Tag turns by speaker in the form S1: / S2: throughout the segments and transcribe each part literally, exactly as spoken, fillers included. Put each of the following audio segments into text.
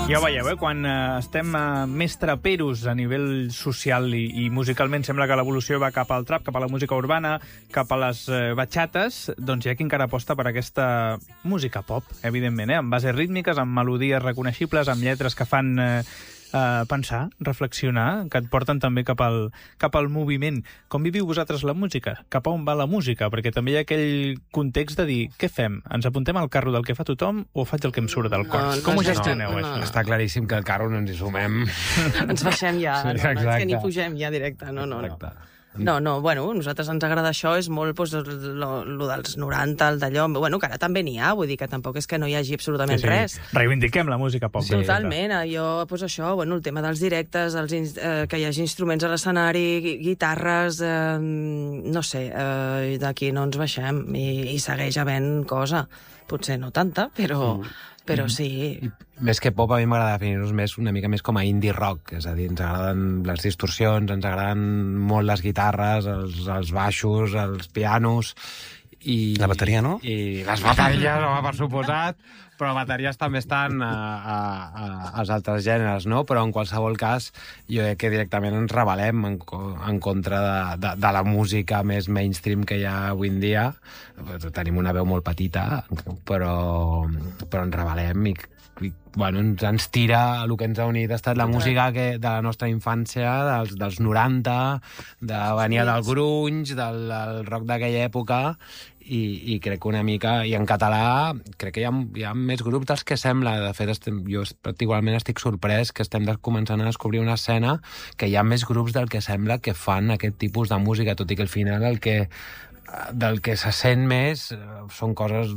S1: Ja ho veieu, eh? Quan eh, estem eh, més traperos a nivell social i, i musicalment sembla que l'evolució va cap al trap, cap a la música urbana, cap a les eh, batxates, doncs hi ha qui encara aposta per aquesta música pop, evidentment, eh? Amb bases rítmiques, amb melodies reconeixibles, amb lletres que fan eh, eh, pensar, reflexionar, que et porten també cap al, cap al moviment. Com viviu vosaltres la música? Cap a on va la música? Perquè també hi ha aquell context de dir, què fem? Ens apuntem al carro del que fa tothom o faig el que em surt del cor?
S2: No,
S1: Com
S2: no,
S1: ho gestioneu,
S2: no,
S1: això?
S2: no, no.
S3: Està claríssim que el carro no ens hi sumem.
S2: Ens baixem ja,
S3: Sí,
S2: no, no, és
S3: exacte.
S2: que ni pugem ja directe, no, no, no.
S3: Exacte.
S2: No, no, bueno, a nosaltres ens agrada això, és molt pues, lo, lo dels noranta, el d'allò, bueno, que ara també n'hi ha, vull dir que tampoc és que no hi hagi absolutament
S1: Sí, sí.
S2: res.
S1: Reivindiquem la música pop.
S2: Sí, totalment, jo, pues això, bueno, el tema dels directes, els, ins- eh, que hi hagi instruments a l'escenari, gui- guitarres, eh, no sé, eh, d'aquí no ens baixem, i, i segueix havent cosa. Potser no tanta, però, però sí.
S3: I més que pop, a mi m'agrada definir-nos més, una mica més com a indie rock, és a dir, ens agraden les distorsions, ens agraden molt les guitarres, els, els baixos, els pianos... I,
S4: La bateria, no?
S3: I les bateries, home, per suposat, però bateries també estan a, a, a, als altres gèneres, no? Però en qualsevol cas, jo crec que directament ens rebel·lem en, co- en contra de, de, de la música més mainstream que hi ha avui en dia. Tenim una veu molt petita, però, però ens rebel·lem i i, bueno, ens, ens tira el que ens ha unit ha estat la música que, de la nostra infància, dels, dels noranta, de venia del grunge, del, del rock d'aquella època, i, i crec que una mica... I en català crec que hi ha, hi ha més grups dels que sembla. De fet, estem, jo particularment estic sorprès que estem des, començant a descobrir una escena que hi ha més grups del que sembla que fan aquest tipus de música, tot i que al final el que del que se sent més eh, són coses,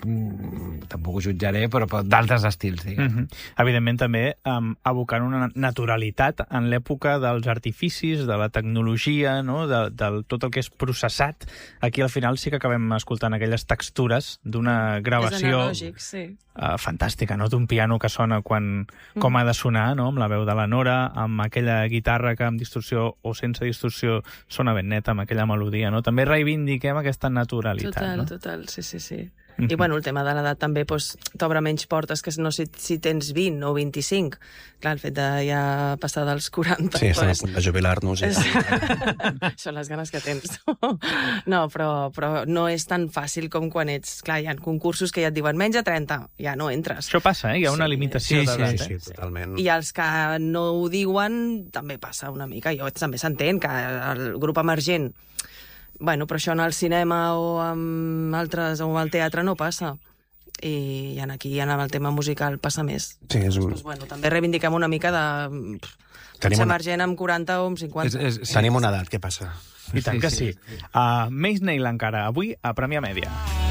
S3: mm, tampoc ho jutjaré, però, però d'altres estils, diguem.
S1: Mm -hmm. Evidentment, també um, abocant una naturalitat en l'època dels artificis, de la tecnologia, no? de, de tot el que és processat. Aquí, al final, sí que acabem escoltant aquelles textures d'una
S2: És
S1: gravació
S2: analògic, sí.
S1: uh, fantàstica, no? D'un piano que sona quan, com ha de sonar, no? Amb la veu de la Nora, amb aquella guitarra que amb distorsió o sense distorsió sona ben neta, amb aquella melodia, no? També reivindiquem aquesta naturalitat,
S2: Total,
S1: no?
S2: total, sí, sí, sí.
S1: Mhm.
S2: I, bueno, el tema de l'edat també pues, t'obre menys portes que no si, si tens vint o vint-i-cinc. Clar, el fet de ja passar dels quaranta...
S4: Sí, estem a
S2: pues,
S4: punt de jubilar-nos. Ja.
S2: és... Són les ganes que tens. No, però, però no és tan fàcil com quan ets... Clar, hi ha concursos que ja et diuen menys de trenta, ja no entres.
S1: Això passa, eh? Hi ha una
S2: Sí,
S1: limitació
S4: Sí, sí,
S1: d'edat,
S4: sí,
S1: eh?
S4: sí, totalment.
S2: I els que no ho diuen també passa una mica. Jo també s'entén que el grup emergent... Bueno, però això en el cinema o amb altres, o al teatre no passa. I en aquí, en el tema musical, passa més.
S4: Sí, és un...
S2: Pues, bueno, també reivindiquem una mica de...
S4: Tenim
S2: Ser
S4: una-
S2: emergent amb quaranta o amb cinquanta.
S3: És, és,
S4: Tenim una edat, què passa?
S1: I tant que sí. Uh, Maze Nail encara, avui a Premià Mèdia.